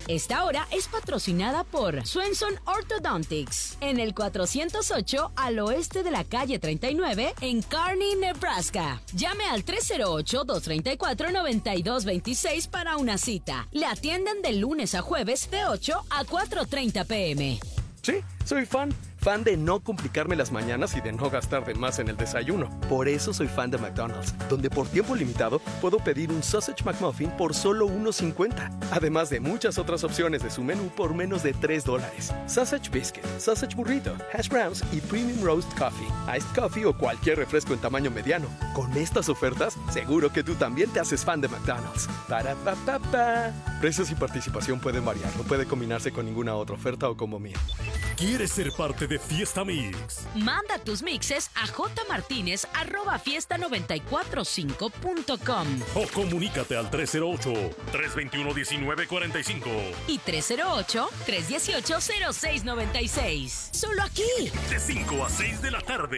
Esta hora es patrocinada por Swenson Orthodontics en el 408 al oeste de la calle 39 en Kearney, Nebraska. Llame al 308-234-9226 para una cita. Le atienden de lunes a jueves de 8 a 4:30 p.m. Sí, soy fan de no complicarme las mañanas y de no gastar de más en el desayuno. Por eso soy fan de McDonald's, donde por tiempo limitado puedo pedir un Sausage McMuffin por solo $1.50. Además de muchas otras opciones de su menú por menos de $3. Sausage Biscuit, Sausage Burrito, Hash Browns y Premium Roast Coffee, Iced Coffee o cualquier refresco en tamaño mediano. Con estas ofertas, seguro que tú también te haces fan de McDonald's. Para pa pa pa. Precios y participación pueden variar, no puede combinarse con ninguna otra oferta o combo meal. ¿Quieres ser parte de Fiesta Mix? Manda tus mixes a jmartinez@fiesta945.com O comunícate al 308-321-1945 y 308-318-0696. Solo aquí. De 5 a 6 de la tarde.